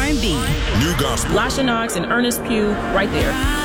R&B. New gospel. Lasha Knox and Ernest Pugh, right there.